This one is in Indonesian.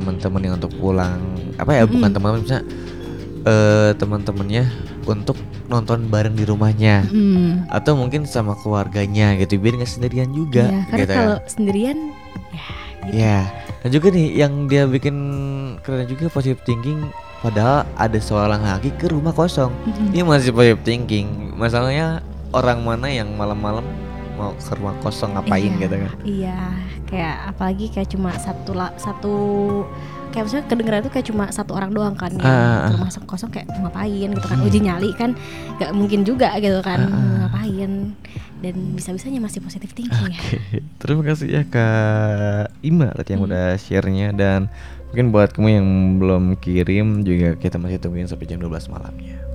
teman-temannya untuk pulang bukan teman-teman, misalnya teman-temannya untuk nonton bareng di rumahnya atau mungkin sama keluarganya gitu biar nggak sendirian juga. Iya, karena gitu kalau sendirian ya gitu. ya. Dan juga nih yang dia bikin keren juga positive thinking, padahal ada seorang laki ke rumah kosong. Dia masih positive thinking. Masalahnya orang mana yang malam-malam mau ke rumah kosong ngapain Iya, gitu kan. iya, kayak apalagi kayak cuma satu kayak misalnya kedengeran tuh kayak cuma satu orang doang kan yang ke rumah kosong, kayak ngapain gitu kan, uji nyali kan nggak mungkin juga gitu kan, ngapain, dan bisa-bisanya masih positive thinking ya. Terima kasih ya Kak Ima tadi yang udah share-nya, dan mungkin buat kamu yang belum kirim juga kita masih tungguin sampai jam 12 malamnya.